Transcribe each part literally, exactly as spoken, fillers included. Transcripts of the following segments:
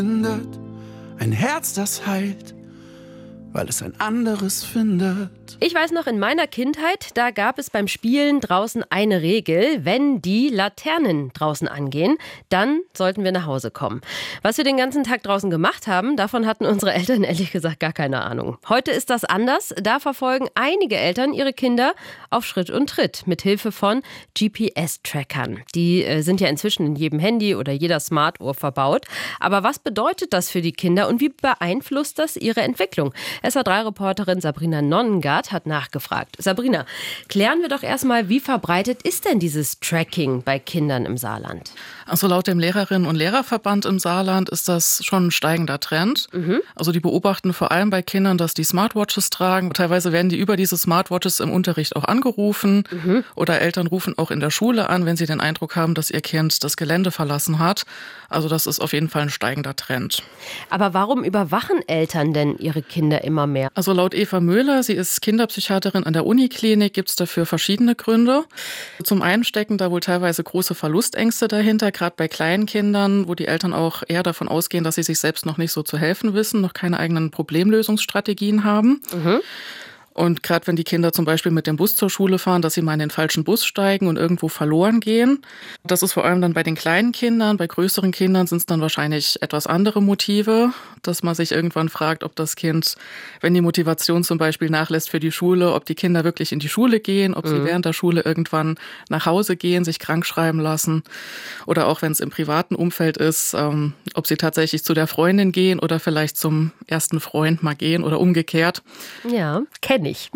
Ein Herz, das heilt, weil es ein anderes findet. Ich weiß noch, in meiner Kindheit, da gab es beim Spielen draußen eine Regel: Wenn die Laternen draußen angehen, dann sollten wir nach Hause kommen. Was wir den ganzen Tag draußen gemacht haben, davon hatten unsere Eltern ehrlich gesagt gar keine Ahnung. Heute ist das anders. Da verfolgen einige Eltern ihre Kinder auf Schritt und Tritt mit Hilfe von G P S-Trackern. Die äh, sind ja inzwischen in jedem Handy oder jeder Smartuhr verbaut. Aber was bedeutet das für die Kinder und wie beeinflusst das ihre Entwicklung? S W R drei Reporterin Sabrina Nonnengard hat nachgefragt. Sabrina, klären wir doch erstmal, wie verbreitet ist denn dieses Tracking bei Kindern im Saarland? Also laut dem Lehrerinnen- und Lehrerverband im Saarland ist das schon ein steigender Trend. Mhm. Also die beobachten vor allem bei Kindern, dass die Smartwatches tragen. Teilweise werden die über diese Smartwatches im Unterricht auch angerufen. Mhm. Oder Eltern rufen auch in der Schule an, wenn sie den Eindruck haben, dass ihr Kind das Gelände verlassen hat. Also das ist auf jeden Fall ein steigender Trend. Aber warum überwachen Eltern denn ihre Kinder immer mehr? Also laut Eva Möhler, sie ist Kinderpsychiaterin an der Uniklinik, gibt es dafür verschiedene Gründe. Zum einen stecken da wohl teilweise große Verlustängste dahinter, gerade bei kleinen Kindern, wo die Eltern auch eher davon ausgehen, dass sie sich selbst noch nicht so zu helfen wissen, noch keine eigenen Problemlösungsstrategien haben. Mhm. Und gerade wenn die Kinder zum Beispiel mit dem Bus zur Schule fahren, dass sie mal in den falschen Bus steigen und irgendwo verloren gehen. Das ist vor allem dann bei den kleinen Kindern. Bei größeren Kindern sind es dann wahrscheinlich etwas andere Motive, dass man sich irgendwann fragt, ob das Kind, wenn die Motivation zum Beispiel nachlässt für die Schule, ob die Kinder wirklich in die Schule gehen, ob mhm. sie während der Schule irgendwann nach Hause gehen, sich krank schreiben lassen. Oder auch wenn es im privaten Umfeld ist, ähm, ob sie tatsächlich zu der Freundin gehen oder vielleicht zum ersten Freund mal gehen oder umgekehrt. Ja, kenn ich.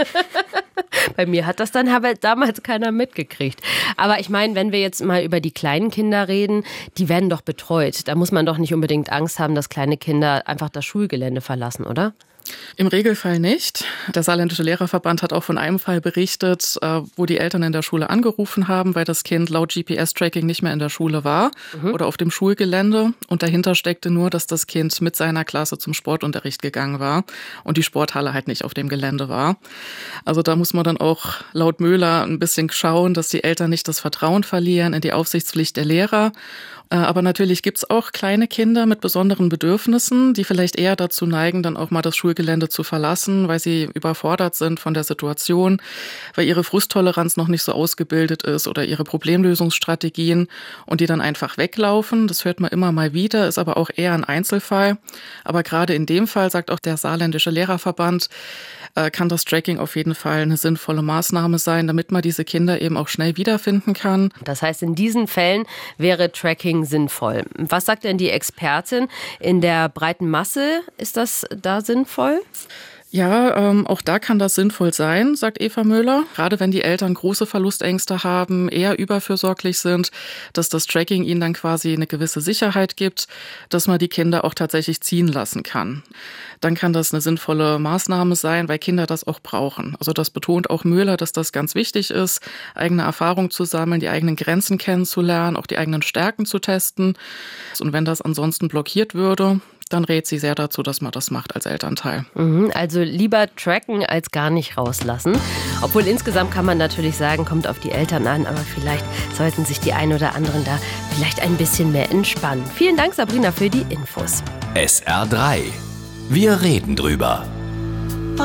Bei mir hat das dann aber damals keiner mitgekriegt. Aber ich meine, wenn wir jetzt mal über die kleinen Kinder reden, die werden doch betreut. Da muss man doch nicht unbedingt Angst haben, dass kleine Kinder einfach das Schulgelände verlassen, oder? Im Regelfall nicht. Der Saarländische Lehrerverband hat auch von einem Fall berichtet, wo die Eltern in der Schule angerufen haben, weil das Kind laut G P S-Tracking nicht mehr in der Schule war mhm. oder auf dem Schulgelände. Und dahinter steckte nur, dass das Kind mit seiner Klasse zum Sportunterricht gegangen war und die Sporthalle halt nicht auf dem Gelände war. Also da muss man dann auch laut Möhler ein bisschen schauen, dass die Eltern nicht das Vertrauen verlieren in die Aufsichtspflicht der Lehrer. Aber natürlich gibt es auch kleine Kinder mit besonderen Bedürfnissen, die vielleicht eher dazu neigen, dann auch mal das Schulgelände zu verlassen, weil sie überfordert sind von der Situation, weil ihre Frusttoleranz noch nicht so ausgebildet ist oder ihre Problemlösungsstrategien und die dann einfach weglaufen. Das hört man immer mal wieder, ist aber auch eher ein Einzelfall. Aber gerade in dem Fall, sagt auch der Saarländische Lehrerverband, kann das Tracking auf jeden Fall eine sinnvolle Maßnahme sein, damit man diese Kinder eben auch schnell wiederfinden kann. Das heißt, in diesen Fällen wäre Tracking sinnvoll. Was sagt denn die Expertin? In der breiten Masse ist das da sinnvoll? Ja, ähm, auch da kann das sinnvoll sein, sagt Eva Möhler. Gerade wenn die Eltern große Verlustängste haben, eher überfürsorglich sind, dass das Tracking ihnen dann quasi eine gewisse Sicherheit gibt, dass man die Kinder auch tatsächlich ziehen lassen kann. Dann kann das eine sinnvolle Maßnahme sein, weil Kinder das auch brauchen. Also das betont auch Möhler, dass das ganz wichtig ist, eigene Erfahrung zu sammeln, die eigenen Grenzen kennenzulernen, auch die eigenen Stärken zu testen. Und wenn das ansonsten blockiert würde, dann rät sie sehr dazu, dass man das macht als Elternteil. Also lieber tracken als gar nicht rauslassen. Obwohl insgesamt kann man natürlich sagen, kommt auf die Eltern an, aber vielleicht sollten sich die einen oder anderen da vielleicht ein bisschen mehr entspannen. Vielen Dank, Sabrina, für die Infos. S R drei. Wir reden drüber.